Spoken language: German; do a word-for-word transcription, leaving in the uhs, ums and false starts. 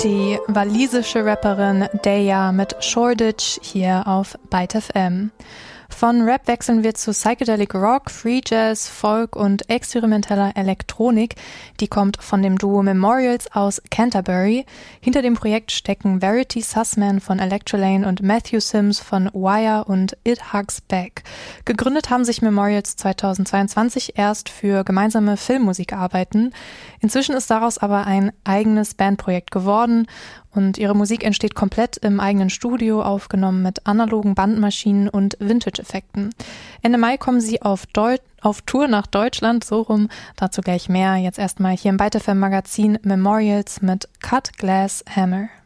Die walisische Rapperin Daya mit Shoreditch hier auf Byte F M. Von Rap wechseln wir zu Psychedelic Rock, Free Jazz, Folk und experimenteller Elektronik. Die kommt von dem Duo Memorials aus Canterbury. Hinter dem Projekt stecken Verity Sussman von Electrolane und Matthew Sims von Wire und It Hugs Back. Gegründet haben sich Memorials zweitausendzweiundzwanzig erst für gemeinsame Filmmusikarbeiten. Inzwischen ist daraus aber ein eigenes Bandprojekt geworden. Und ihre Musik entsteht komplett im eigenen Studio, aufgenommen mit analogen Bandmaschinen und Vintage-Effekten. Ende Mai kommen sie auf, Deu- auf Tour nach Deutschland, so rum. Dazu gleich mehr. Jetzt erstmal hier im Byte F M Magazin Memorials mit Cut Glass Hammer.